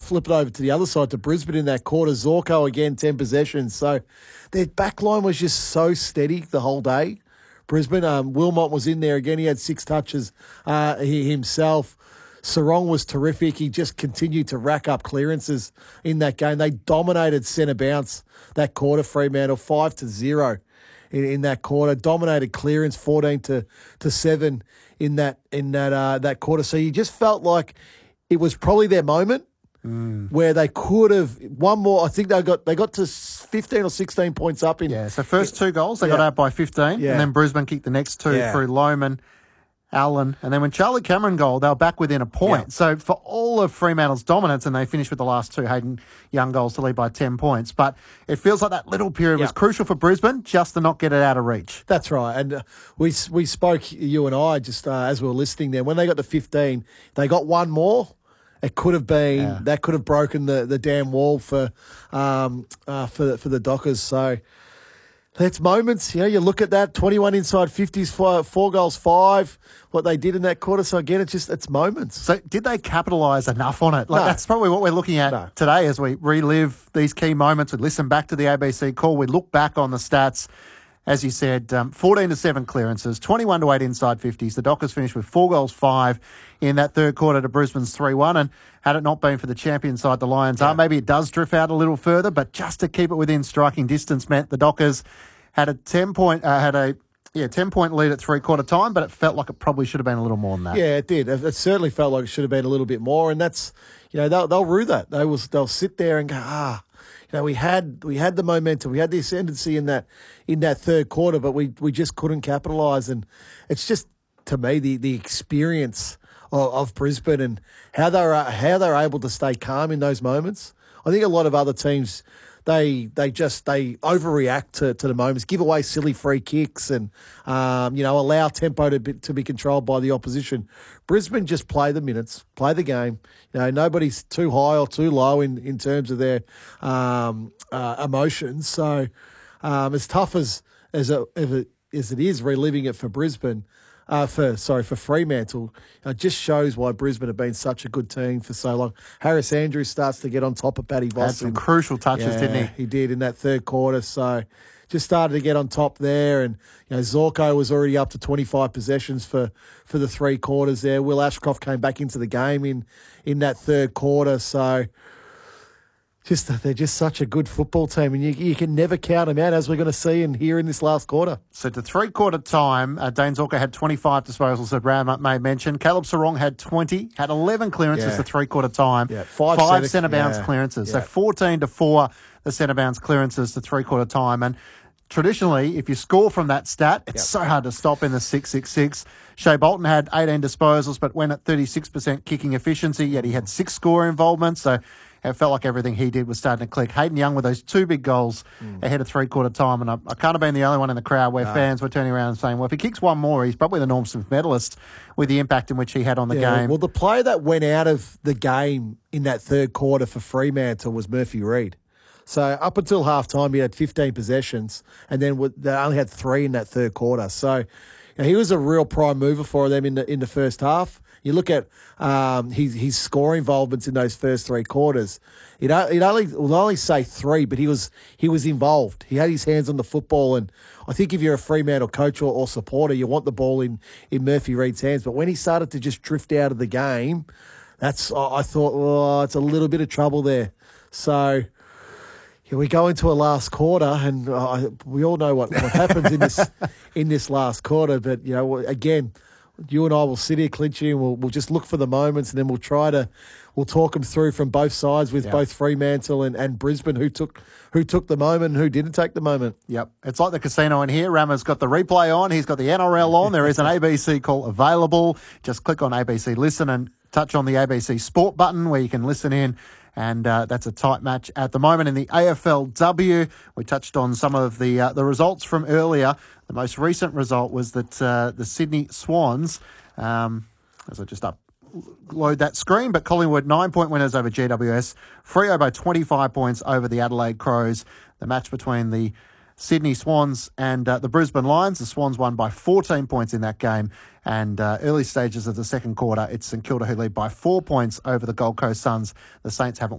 flip it over to the other side to Brisbane in that quarter. Zorko again, 10 possessions. So their back line was just so steady the whole day. Brisbane, Wilmot was in there again. He had 6 touches himself. Sarong was terrific. He just continued to rack up clearances in that game. They dominated centre bounce that quarter, Fremantle, 5-0 in that quarter. Dominated clearance, 14-7 in that quarter. So you just felt like it was probably their moment where they could have one more. I think they got to 15 or 16 points up in. Yeah, so first 2 goals, they got out by 15, and then Brisbane kicked the next 2 through Lohman, Allen, and then when Charlie Cameron goal, they were back within a point. Yeah. So for all of Fremantle's dominance, and they finished with the last 2 Hayden Young goals to lead by 10 points, but it feels like that little period was crucial for Brisbane just to not get it out of reach. That's right, and we spoke, you and I, just as we were listening there, when they got to 15, they got one more. It could have been that could have broken the damn wall for the Dockers. So that's moments. You look at that 21 inside 50s, 4 goals, 5. What they did in that quarter. So again, it's moments. So did they capitalise enough on it? That's probably what we're looking at today as we relive these key moments. We listen back to the ABC call. We look back on the stats. As you said, 14-7 clearances, 21-8 inside 50s. The Dockers finished with 4 goals, 5 in that third quarter to Brisbane's 3-1. And had it not been for the champion side, the Lions are, maybe it does drift out a little further, but just to keep it within striking distance meant the Dockers had a 10-point lead at three-quarter time, but it felt like it probably should have been a little more than that. Yeah, it did. It certainly felt like it should have been a little bit more, and that's, they'll rue that. They'll sit there and go, we had the momentum, we had the ascendancy in that third quarter, but we just couldn't capitalise. And it's just, to me, the experience of Brisbane and how they're able to stay calm in those moments. I think a lot of other teams, they overreact to the moments, give away silly free kicks, and allow tempo to be controlled by the opposition. Brisbane just play the minutes, play the game. Nobody's too high or too low in terms of their emotions. So as tough as it is reliving it for Brisbane. For Fremantle, it just shows why Brisbane have been such a good team for so long. Harris Andrews starts to get on top of Paddy Voss. Had some crucial touches, didn't he? He did in that third quarter. So just started to get on top there. And Zorko was already up to 25 possessions for the 3 quarters there. Will Ashcroft came back into the game in that third quarter. So they're just such a good football team, and you can never count them out, as we're going to see and hear in this last quarter. So to three-quarter time, Dane Zorko had 25 disposals that Ram may mention. Caleb Sarong had 20, had 11 clearances to three-quarter time, 5 centre-bounce clearances. So 14-4 the centre-bounce clearances to three-quarter time. And traditionally, if you score from that stat, it's so hard to stop in the 6-6-6. Shea Bolton had 18 disposals, but went at 36% kicking efficiency, yet he had 6 score involvements. So it felt like everything he did was starting to click. Hayden Young with those 2 big goals ahead of three-quarter time, and I can't have been the only one in the crowd where fans were turning around and saying, well, if he kicks one more, he's probably the Norm Smith medalist with the impact in which he had on the game. Well, the player that went out of the game in that third quarter for Fremantle was Murphy Reid. So up until half-time, he had 15 possessions, and then they only had 3 in that third quarter. So he was a real prime mover for them in the first half. You look at his scoring involvements in those first 3 quarters. We'll only say 3, but he was involved. He had his hands on the football, and I think if you're a Fremantle coach or supporter, you want the ball in Murphy Reid's hands. But when he started to just drift out of the game, I thought, it's a little bit of trouble there. So we go into a last quarter, and we all know what happens in this last quarter. But again, you and I will sit here, Clinchy, and we'll just look for the moments, and then we'll talk them through from both sides with both Fremantle and Brisbane, who took the moment and who didn't take the moment. Yep. It's like the casino in here. Rama's got the replay on. He's got the NRL on. There is an ABC call available. Just click on ABC Listen and touch on the ABC Sport button where you can listen in. And that's a tight match at the moment in the AFLW. We touched on some of the results from earlier. The most recent result was that the Sydney Swans, as I just upload that screen, but Collingwood 9-point winners over GWS. Freo by 25 points over the Adelaide Crows. The match between the Sydney Swans and the Brisbane Lions. The Swans won by 14 points in that game. And early stages of the second quarter, it's St Kilda who lead by 4 points over the Gold Coast Suns. The Saints haven't